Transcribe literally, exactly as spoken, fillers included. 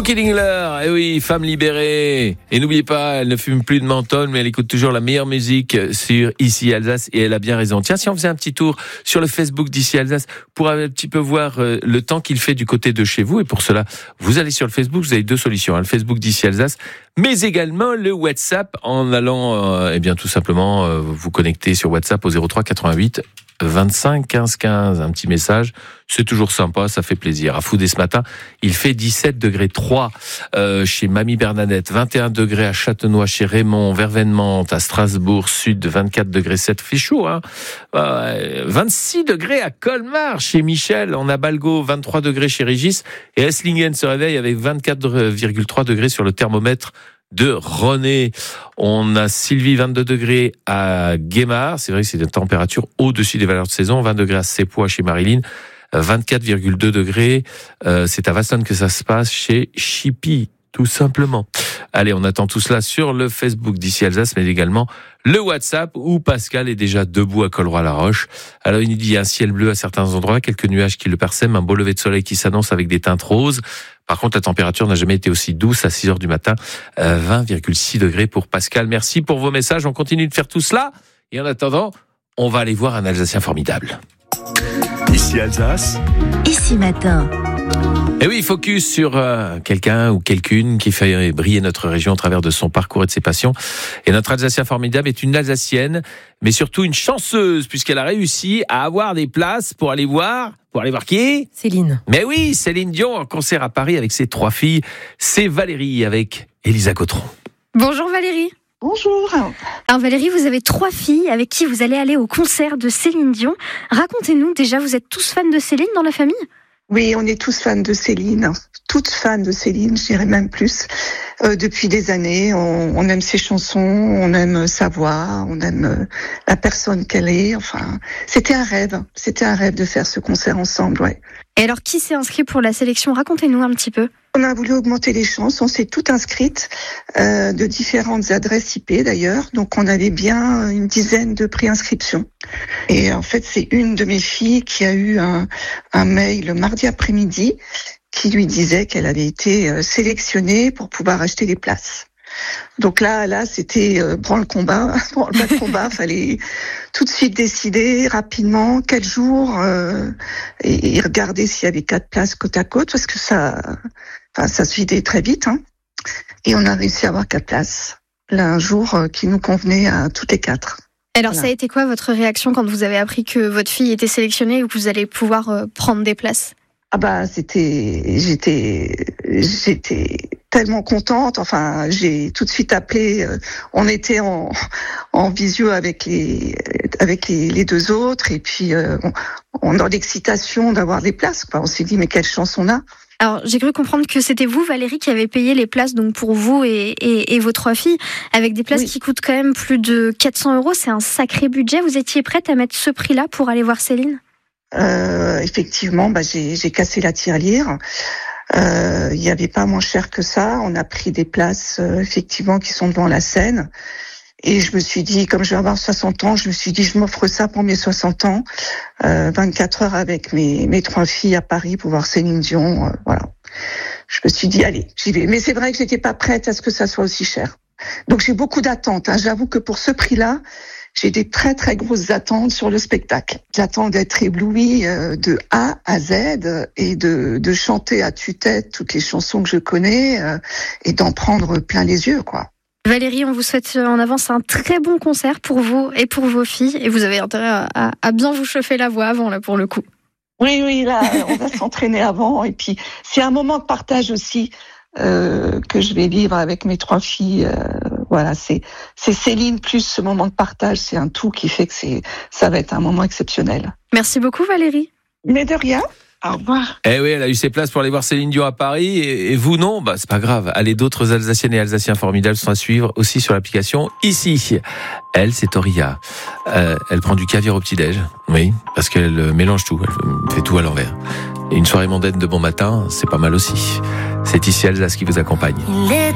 Frankie Dingler, eh oui, femme libérée. Et n'oubliez pas, elle ne fume plus de menthol, mais elle écoute toujours la meilleure musique sur Ici Alsace, et elle a bien raison. Tiens, si on faisait un petit tour sur le Facebook d'Ici Alsace pour un petit peu voir euh, le temps qu'il fait du côté de chez vous, et pour cela, vous allez sur le Facebook, vous avez deux solutions, hein, le Facebook d'Ici Alsace, mais également le WhatsApp, en allant, euh, eh bien, tout simplement, euh, vous connecter sur WhatsApp au zéro trois quatre-vingt-huit vingt-cinq quinze quinze, un petit message, c'est toujours sympa, ça fait plaisir. À Foudé ce matin, il fait dix-sept degrés trois euh, chez Mamie Bernadette, vingt et un degrés à Châtenois, chez Raymond, Vervennes-Mantes, à Strasbourg Sud, vingt-quatre degrés sept, fait chaud, hein. Euh, vingt-six degrés à Colmar, chez Michel, on a Balgo, vingt-trois degrés chez Régis, et Esslingen se réveille avec vingt-quatre virgule trois degrés sur le thermomètre de René. On a Sylvie, vingt-deux degrés à Guémard. C'est vrai que c'est une température au-dessus des valeurs de saison. vingt degrés à Sépois chez Marilyn. vingt-quatre virgule deux degrés. Euh, c'est à Vaston que ça se passe chez Chippy, tout simplement. Allez, on attend tout cela sur le Facebook d'Ici Alsace, mais également le WhatsApp où Pascal est déjà debout à Colroy-la-Roche. Alors, il nous dit il y a un ciel bleu à certains endroits, quelques nuages qui le parsèment, un beau lever de soleil qui s'annonce avec des teintes roses. Par contre, la température n'a jamais été aussi douce à six heures du matin, euh, vingt virgule six degrés pour Pascal. Merci pour vos messages. On continue de faire tout cela. Et en attendant, on va aller voir un Alsacien formidable. Ici Alsace. Ici matin. Et oui, focus sur euh, quelqu'un ou quelqu'une qui fait briller notre région au travers de son parcours et de ses passions. Et notre Alsacien formidable est une Alsacienne, mais surtout une chanceuse, puisqu'elle a réussi à avoir des places pour aller voir... Pour aller voir qui ? Céline. Mais oui, Céline Dion en concert à Paris avec ses trois filles. C'est Valérie avec Elisa Gautron. Bonjour Valérie. Bonjour. Alors Valérie, vous avez trois filles avec qui vous allez aller au concert de Céline Dion. Racontez-nous, déjà, vous êtes tous fans de Céline dans la famille ? Oui, on est tous fans de Céline, toutes fans de Céline, je dirais même plus. Euh, depuis des années, on, on aime ses chansons, on aime sa voix, on aime euh, la personne qu'elle est. Enfin, c'était un rêve, c'était un rêve de faire ce concert ensemble, ouais. Et alors, qui s'est inscrit pour la sélection ? Racontez-nous un petit peu. On a voulu augmenter les chances, on s'est toutes inscrites euh, de différentes adresses I P d'ailleurs, donc on avait bien une dizaine de préinscriptions. Et en fait, c'est une de mes filles qui a eu un, un mail le mardi après-midi qui lui disait qu'elle avait été sélectionnée pour pouvoir acheter les places. Donc là, là, c'était euh, branle combat, branle pas de combat. Fallait tout de suite décider rapidement quel jour euh, et, et regarder s'il y avait quatre places côte à côte parce que ça, enfin, ça se vidait très vite. Hein. Et on a réussi à avoir quatre places. Là, un jour euh, qui nous convenait à toutes les quatre. Alors, Voilà. Ça a été quoi votre réaction quand vous avez appris que votre fille était sélectionnée et que vous allez pouvoir euh, prendre des places ? Ah bah c'était, j'étais, j'étais tellement contente. Enfin, j'ai tout de suite appelé. Euh, on était en en visio avec les avec les, les deux autres et puis euh, on, on a l'excitation d'avoir des places. Quoi. On s'est dit mais quelle chance on a. Alors, j'ai cru comprendre que c'était vous, Valérie, qui avez payé les places donc pour vous et, et, et vos trois filles, avec des places oui. qui coûtent quand même plus de quatre cents euros. C'est un sacré budget. Vous étiez prête à mettre ce prix-là pour aller voir Céline ? Euh, effectivement, bah, j'ai, j'ai cassé la tirelire. Euh, il n'y avait pas moins cher que ça. On a pris des places, euh, effectivement, qui sont devant la scène. Et je me suis dit, comme je vais avoir soixante ans, je me suis dit, je m'offre ça pour mes soixante ans. Euh, vingt-quatre heures avec mes, mes trois filles à Paris pour voir Céline Dion. Euh, voilà. Je me suis dit, allez, j'y vais. Mais c'est vrai que j'étais pas prête à ce que ça soit aussi cher. Donc j'ai beaucoup d'attentes. Hein. J'avoue que pour ce prix-là, j'ai des très très grosses attentes sur le spectacle. J'attends d'être éblouie euh, de A à Z et de, de chanter à tue-tête toutes les chansons que je connais euh, et d'en prendre plein les yeux, quoi. Valérie, on vous souhaite en avance un très bon concert pour vous et pour vos filles. Et vous avez intérêt à, à, à bien vous chauffer la voix avant, là, pour le coup. Oui, oui, là, on va s'entraîner avant. Et puis, c'est un moment de partage aussi euh, que je vais vivre avec mes trois filles. Euh, voilà, c'est, c'est Céline plus ce moment de partage. C'est un tout qui fait que c'est, ça va être un moment exceptionnel. Merci beaucoup, Valérie. Mais de rien. Au revoir. Eh oui, elle a eu ses places pour aller voir Céline Dion à Paris. Et, et vous, non? Bah, c'est pas grave. Allez, d'autres Alsaciennes et Alsaciens formidables sont à suivre aussi sur l'application ici. Elle, c'est Auria. Euh, elle prend du caviar au petit-déj. Oui, parce qu'elle mélange tout. Elle fait tout à l'envers. Et une soirée mondaine de bon matin, c'est pas mal aussi. C'est ici Alsace qui vous accompagne.